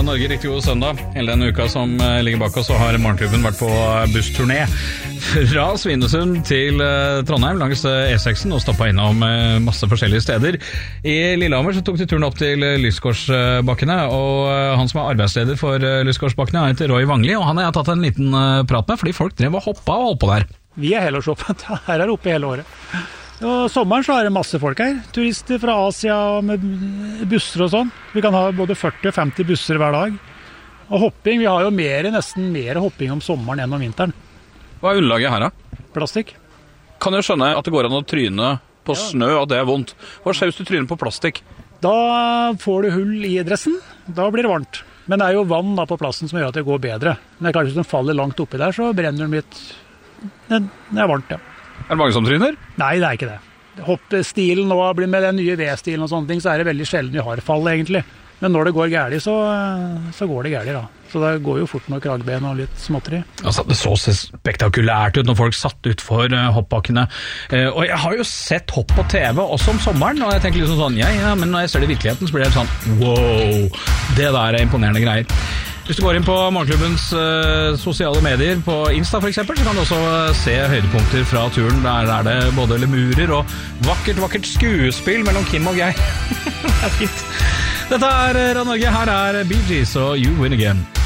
Radio Norge, riktig god søndag. Hele denne uka som ligger bak oss, så har Morgenklubben vært på bussturné fra Svinesund til Trondheim langs E6-en og stoppet innom masse forskjellige steder. I Lillehammer så tok de turen opp til Lysgårdsbakkene, og han som er arbeidsleder for Lysgårdsbakkene heter Roy Wangli, og han har jeg tatt en liten prat med, fordi folk drev og hoppet og holdt på der. Vi er helårsåpent, her er det oppe hele året. Og sommeren så er det masse folk her. Turister fra Asia med busser og sånn. Vi kan ha både 40 og 50 busser hver dag. Og hopping, vi har jo nesten mer hopping om sommeren enn om vinteren. Hva er underlaget her da? Plastikk. Kan jeg skjønne at det går an å tryne på snø, og det er vondt. Hva skjer hvis du tryner på plastikk? Da får du hull i dressen. Da blir det varmt. Men det er jo vann da på plassen som gjør at det går bedre. Men det er klart hvis den faller langt oppi der, så brenner den litt. Det er varmt, ja. Er det mange som tryner? Nei, det er ikke det. Hoppestilen nå blir med den nye V-stilen og sånne ting, så er det veldig sjelden vi har fall egentlig. Men når det går gærlig, så går det gærlig da. Så det går jo fort med kragbeen og litt småtteri. Altså, det så spektakulært ut når folk satt utfor hoppbakkene. Og jeg har jo sett hopp på TV også om sommeren, og jeg tenker liksom sånn, ja, men når jeg ser det i virkeligheten, så blir det sånn, wow, det der er imponerende greier. Hvis du går inn på Morgenklubbens sosiale medier, på Insta for eksempel, så kan du også se høydepunkter fra turen. Der er det både lemurer og vakkert skuespill mellom Kim og Geir. Det er fint. Dette er Radio Norge, her er Bee Gees og You Win Again.